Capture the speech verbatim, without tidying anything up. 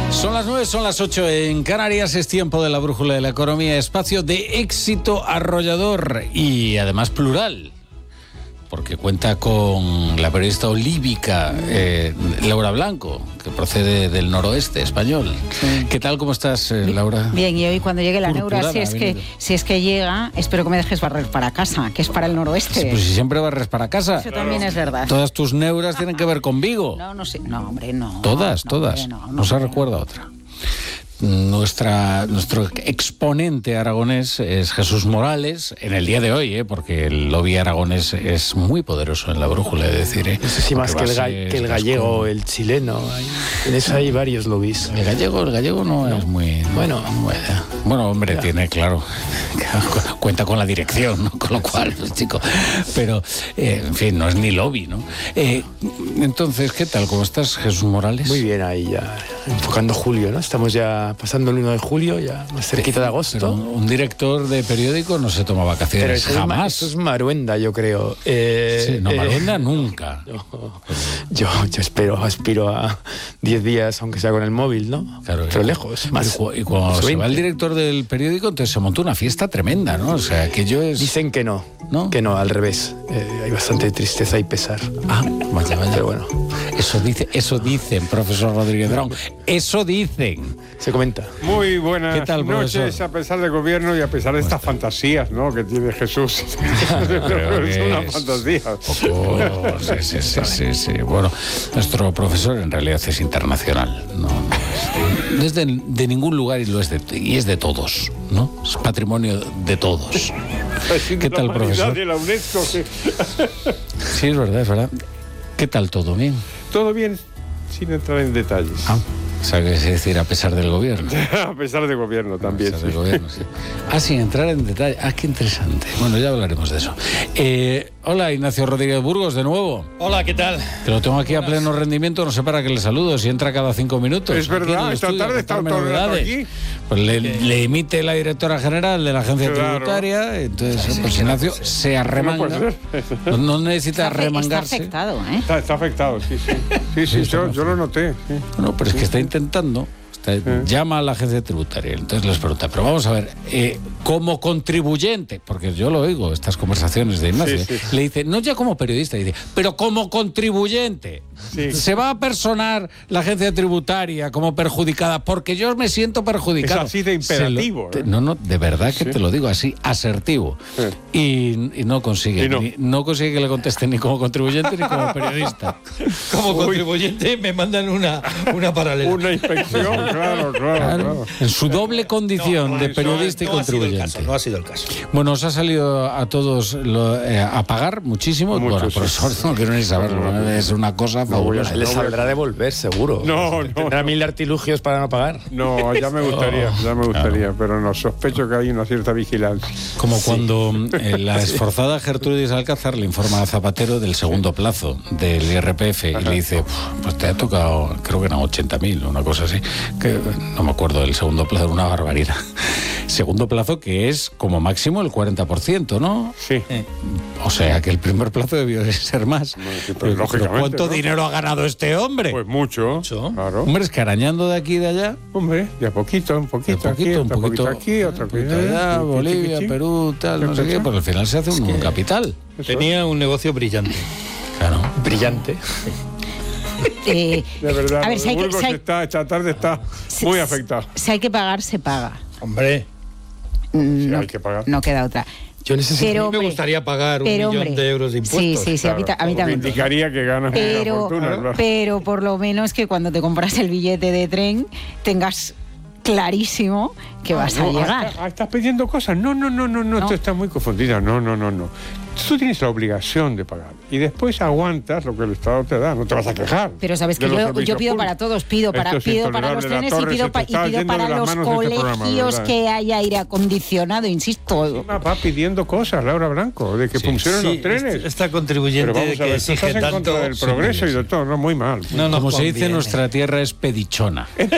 Son las nueve, son las ocho en Canarias, es tiempo de la brújula de la economía, espacio de éxito arrollador y además plural, porque cuenta con la periodista olívica eh, Laura Blanco, que procede del noroeste español. Sí. ¿Qué tal, cómo estás, eh, Laura? Bien, y hoy cuando llegue la Neura, si es, que, si es que llega, espero que me dejes barrer para casa, que es para el noroeste. Sí, pues si siempre barres para casa. Eso claro. También es verdad. Todas tus neuras tienen que ver con Vigo. No, no sé, no, hombre, no. Todas, no, todas. Hombre, no, no, no se hombre, recuerda no. otra. Nuestra, nuestro exponente aragonés es Jesús Morales, en el día de hoy, ¿eh? Porque el lobby aragonés es muy poderoso en la brújula, es decir, ¿eh? No sé si más que el, ga que el gallego, el chileno, hay, en eso hay varios lobbies. El gallego, el gallego no, no. es muy... Bueno, bueno, bueno hombre, ya. tiene, claro, cuenta con la dirección, ¿no? Con lo cual, pues, chico, pero, eh, en fin, no es ni lobby, ¿no? Eh, entonces, ¿qué tal? ¿Cómo estás, Jesús Morales? Muy bien, ahí ya, enfocando julio, ¿no? Estamos ya pasando el uno de julio, ya más cerquita de agosto. Pero un director de periódico no se toma vacaciones Pero jamás. Eso es maruenda, yo creo. Eh, sí, no, maruenda eh, nunca. No, yo, yo espero, aspiro a diez días, aunque sea con el móvil, ¿no? Claro, pero lejos. Más, y cuando se va el director del periódico, entonces se montó una fiesta tremenda, ¿no? O sea, que yo es... Dicen que no, ¿no? Que no, al revés. Eh, hay bastante tristeza y pesar. Ah, vaya, vaya. Pero bueno. Eso, dice, eso dicen, profesor Rodríguez Brown. Eso dicen. Se comenta. Muy buenas ¿Qué tal, noches, profesor? a pesar del gobierno y a pesar de estas fantasías, ¿no?, que tiene Jesús. Es una fantasía. Oh, sí, sí, sí, sí, sí. Bueno, nuestro profesor en realidad es internacional, ¿no? No es de, de ningún lugar y, lo es de, y es de todos, ¿no? Es patrimonio de todos. ¿Qué tal, profesor? De la UNESCO, que... Sí, es verdad, es verdad. ¿Qué tal todo? ¿Bien? Todo bien, sin entrar en detalles. Ah. O sea, que es decir, a pesar del gobierno. A pesar del gobierno también. A pesar sí. del gobierno, sí. Ah, sin entrar en detalle. Ah, qué interesante. Bueno, ya hablaremos de eso. Eh, hola, Ignacio Rodríguez Burgos, de nuevo. Hola, ¿qué tal? Que lo tengo aquí Buenas. a pleno rendimiento, no sé para qué le saludo, si entra cada cinco minutos. Es verdad, esta estudio, tarde está todo el rato aquí. Pues le, le emite la directora general de la agencia Claro. tributaria, entonces sí, pues Ignacio se arremanga. No, no necesita está remangarse. Está afectado, ¿eh? Está, está afectado, sí, sí. Sí, sí, Sí, yo, yo lo noté. Sí. No, pero es que está intentando. Está, Sí. llama a la agencia tributaria, entonces les pregunta, pero vamos a ver, eh, como contribuyente, porque yo lo oigo, estas conversaciones de Ignacio, Sí, sí, sí. le dice, no ya como periodista, dice, pero como contribuyente, Sí. se va a personar la agencia tributaria como perjudicada, porque yo me siento perjudicado. Es así de imperativo, Se lo- ¿eh? No, no, de verdad que Sí. te lo digo así, asertivo. Sí. Y, y no consigue, Y no. Ni, no consigue que le conteste ni como contribuyente ni como periodista. Como Uy. contribuyente me mandan una, una paralela. Una inspección, claro, claro, claro. Claro, en su doble condición No, de no, periodista no y ha sido el contribuyente. caso, no ha sido el caso. Bueno, os ha salido a todos lo, eh, a pagar muchísimo. Mucho, Bueno, sí. profesor, no quiero ni saberlo. No, no, Es una cosa no voy a- fabulosa. Le no, saldrá devolver, seguro. No, no, Tendrá no. mil artilugios para no pagar. No, ya me gustaría, ya me gustaría, pero no, sospecho que hay una cierta vigilancia. Como cuando eh, la esforzada Gertrudis Alcázar le informa a Zapatero del segundo plazo del I R P F y le dice, pues te ha tocado, creo que eran ochenta mil, una cosa así, que no me acuerdo del segundo plazo, una barbaridad. Segundo plazo que es como máximo el cuarenta por ciento, ¿no? Sí. O sea que el primer plazo debió ser más. Bueno, sí, pero Pero, lógicamente, ¿cuánto ¿no? dinero ha ganado este hombre? Pues mucho, Mucho. claro. Hombre, es que arañando de aquí y de allá. Hombre, de a poquito, un poquito, Un poquito, aquí, un otro poquito, aquí, otro un poquito allá, aquí, Bolivia, chiqui, Perú, tal, no sé qué, pues al final se hace un, un capital. Eso. Tenía un negocio brillante. Claro. Brillante. Eh, De verdad, a ver, si hay que, Burgos si hay- está, esta tarde está si- muy afectado. si hay que pagar, se paga. Hombre, Mm, Sí, no, hay que pagar. no queda otra. Yo necesito... Pero, a mí me hombre, gustaría pagar un pero, millón hombre, de euros de impuestos. Sí, sí, sí, a mí, ta- a mí Porque también. indicaría que ganas una Pero, fortuna, claro. pero por lo menos que cuando te compras el billete de tren tengas clarísimo que vas No, a llegar. ah, ah, estás pidiendo cosas. No, no, no, no, no, No. tú estás muy confundida. No, no, no, no. Tú tienes la obligación de pagar y después aguantas lo que el Estado te da. No te vas a quejar. Pero sabes de que los yo, servicios yo pido públicos. para todos, pido para, Esto es pido para los intolerable. La trenes y Torre pido, se te pa- y está pido yendo de para las los manos de este programa, colegios ¿verdad? que haya aire acondicionado, insisto. Va pidiendo cosas, Laura Blanco, de que Sí. funcionen Sí, los trenes. esta- esta Pero contribuyente vamos a que ver, tú estás exige en tanto... contra del progreso y de todo, no, muy mal. No nos Como se dice, conviene. nuestra tierra es pedichona.